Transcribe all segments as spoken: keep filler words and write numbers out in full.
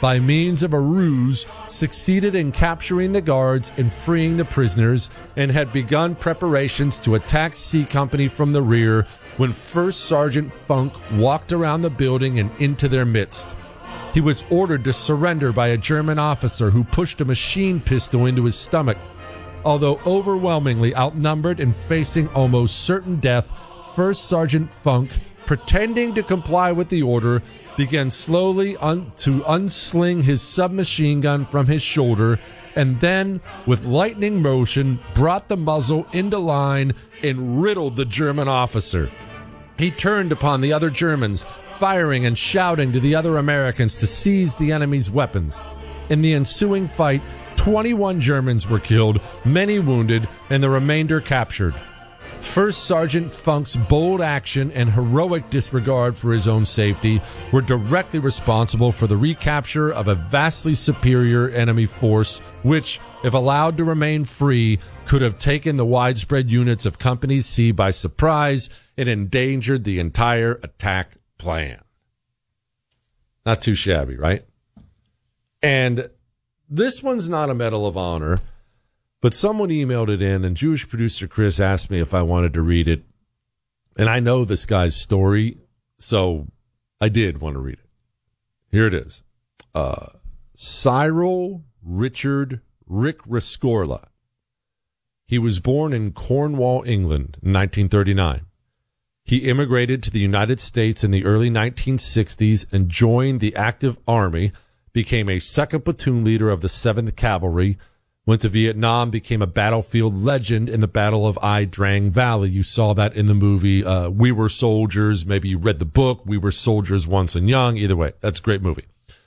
by means of a ruse, succeeded in capturing the guards and freeing the prisoners, and had begun preparations to attack C Company from the rear when First Sergeant Funk walked around the building and into their midst. He was ordered to surrender by a German officer who pushed a machine pistol into his stomach. Although overwhelmingly outnumbered and facing almost certain death, First Sergeant Funk, pretending to comply with the order, began slowly un- to unsling his submachine gun from his shoulder, and then, with lightning motion, brought the muzzle into line and riddled the German officer. He turned upon the other Germans, firing and shouting to the other Americans to seize the enemy's weapons. In the ensuing fight, twenty-one Germans were killed, many wounded, and the remainder captured. First Sergeant Funk's bold action and heroic disregard for his own safety were directly responsible for the recapture of a vastly superior enemy force, which, if allowed to remain free, could have taken the widespread units of Company C by surprise and endangered the entire attack plan. Not too shabby, right? And this one's not a Medal of Honor, but someone emailed it in, and Jewish producer Chris asked me if I wanted to read it. And I know this guy's story, so I did want to read it. Here it is. Uh, Cyril Richard Rick Rescorla. He was born in Cornwall, England, in nineteen thirty-nine. He immigrated to the United States in the early nineteen sixties and joined the active army, became a second platoon leader of the seventh Cavalry, went to Vietnam, became a battlefield legend in the Battle of Ai Drang Valley. You saw that in the movie uh, We Were Soldiers. Maybe you read the book, We Were Soldiers Once and Young. Either way, that's a great movie.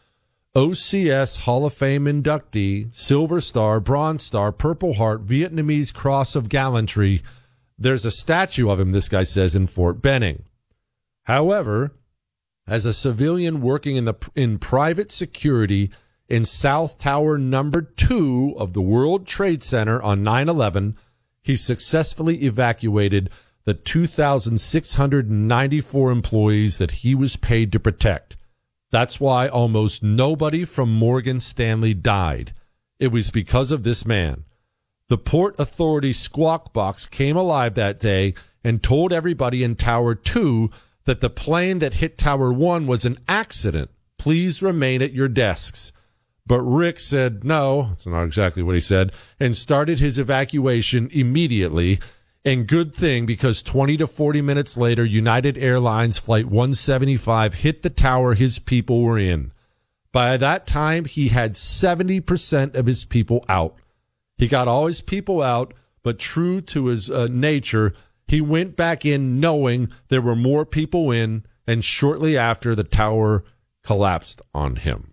O C S Hall of Fame inductee, Silver Star, Bronze Star, Purple Heart, Vietnamese Cross of Gallantry. There's a statue of him, this guy says, in Fort Benning. However, as a civilian working in the in private security in South Tower number two of the World Trade Center on nine eleven, he successfully evacuated the two thousand six hundred ninety-four employees that he was paid to protect. That's why almost nobody from Morgan Stanley died. It was because of this man. The Port Authority Squawk Box came alive that day and told everybody in Tower two that the plane that hit Tower one was an accident. Please remain at your desks. But Rick said no, that's not exactly what he said, and started his evacuation immediately. And good thing, because twenty to forty minutes later, United Airlines Flight one seventy-five hit the tower his people were in. By that time, he had seventy percent of his people out. He got all his people out, but true to his uh, nature, he went back in knowing there were more people in, and shortly after, the tower collapsed on him.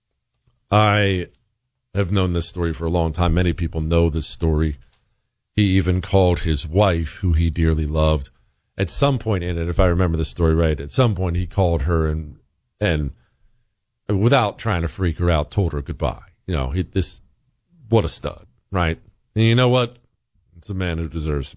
I have known this story for a long time. Many people know this story. He even called his wife, who he dearly loved, at some point in it, if I remember the story right, at some point he called her and, and without trying to freak her out, told her goodbye. You know, he, this, what a stud, right? And you know what? It's a man who deserves